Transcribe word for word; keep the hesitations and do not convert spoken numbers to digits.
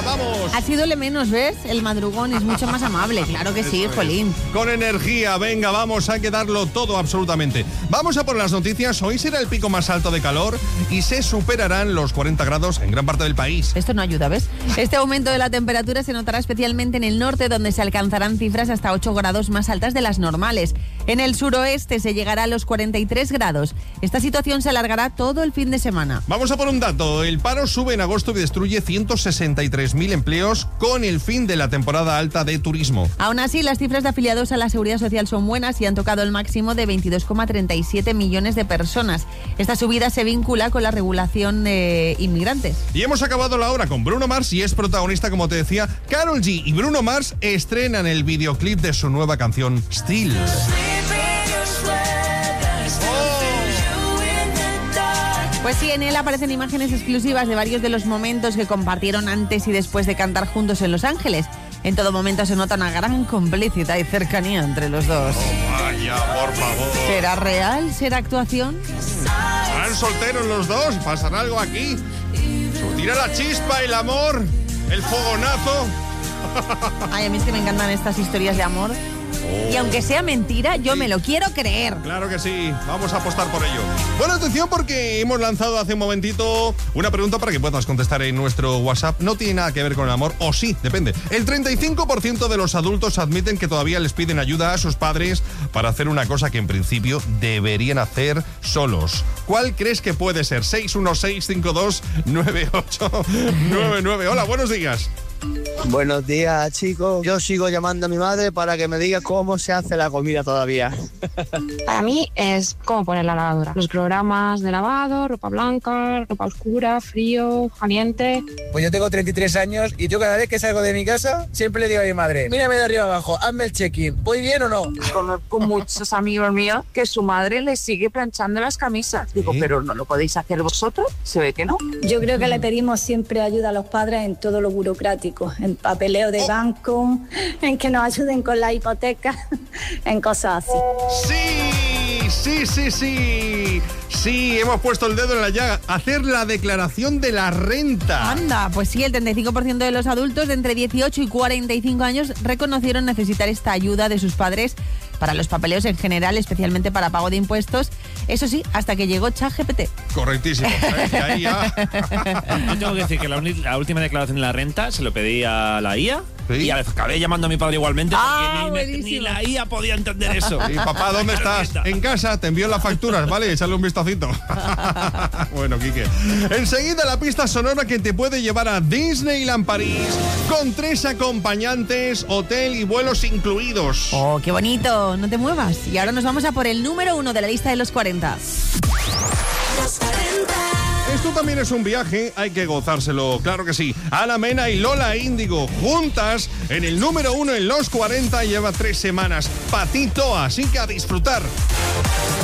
vamos. Así duele menos, ¿ves? El madrugón es mucho más amable, claro que sí, Eso jolín. es. Con energía, venga, vamos, hay que darlo todo absolutamente. Vamos a por las noticias. Hoy será el pico más alto de calor y se superarán los cuarenta grados en gran parte del país. Esto no ayuda, ¿ves? Este aumento de la temperatura se notará especialmente en el norte, donde se alcanzarán cifras hasta ocho grados más altas de las normales. En el suroeste se llegará a los cuarenta y tres grados. Esta situación se alargará todo el fin de semana. Vamos a por un dato. El paro sube en agosto y destruye ciento sesenta y tres mil empleos con el fin de la temporada alta de turismo. Aún así, las cifras de afiliados a la Seguridad Social son buenas y han tocado el máximo de veintidós coma treinta y siete millones de personas. Esta subida se vincula con la regulación de inmigrantes. Y hemos acabado la hora con Bruno Mars y es protagonista, como te decía, Karol G. Y Bruno Mars estrenan el videoclip de su nueva canción, Still. Pues sí, en él aparecen imágenes exclusivas de varios de los momentos que compartieron antes y después de cantar juntos en Los Ángeles. En todo momento se nota una gran complicidad y cercanía entre los dos. Oh, vaya, por favor. ¿Será real? ¿Será actuación? ¿Estarán solteros los dos? ¿Pasará algo aquí? ¿Surtirá la chispa, el amor, el fogonazo? Ay, a mí es que me encantan estas historias de amor. Oh. Y aunque sea mentira, yo sí. me lo quiero creer. Claro que sí, vamos a apostar por ello. Bueno, atención, porque hemos lanzado hace un momentito una pregunta para que puedas contestar en nuestro WhatsApp. No tiene nada que ver con el amor, o sí, depende. El treinta y cinco por ciento de los adultos admiten que todavía les piden ayuda a sus padres para hacer una cosa que en principio deberían hacer solos. ¿Cuál crees que puede ser? seis uno seis cinco dos nueve ocho nueve nueve. Hola, buenos días. Buenos días, chicos. Yo sigo llamando a mi madre para que me diga cómo se hace la comida todavía. Para mí es cómo poner la lavadora. Los programas de lavado, ropa blanca, ropa oscura, frío, caliente. Pues yo tengo treinta y tres años y yo cada vez que salgo de mi casa siempre le digo a mi madre: mírame de arriba abajo, hazme el check-in. ¿Voy bien o no? Conozco muchos amigos míos que su madre les sigue planchando las camisas. Digo, ¿Sí? ¿pero no lo podéis hacer vosotros? Se ve que no. Yo creo que le pedimos siempre ayuda a los padres en todo lo burocrático, en papeleo de banco, en que nos ayuden con la hipoteca, en cosas así. Sí, sí, sí, sí. Sí, hemos puesto el dedo en la llaga. Hacer la declaración de la renta. Anda, pues sí, el treinta y cinco por ciento de los adultos de entre dieciocho y cuarenta y cinco años reconocieron necesitar esta ayuda de sus padres para los papeleos en general, especialmente para pago de impuestos. Eso sí, hasta que llegó ChatGPT. Correctísimo. ¿Eh? Y ahí ya... Yo tengo que decir que la, uni- la última declaración de la renta se lo pedí a la I A. ¿Sí? Y acabé llamando a mi padre igualmente Ah, porque ni, buenísimo. ni la I A podía entender eso. Y papá, ¿dónde estás? En casa, te envío las facturas, ¿vale? Échale un vistacito. Bueno, Quique. Enseguida la pista sonora que te puede llevar a Disneyland París con tres acompañantes, hotel y vuelos incluidos. Oh, qué bonito, no te muevas. Y ahora nos vamos a por el número uno de la lista de los cuarenta. Esto también es un viaje, hay que gozárselo, claro que sí. Ana Mena y Lola Índigo, juntas en el número uno en los cuarenta, lleva tres semanas. Patito, así que a disfrutar.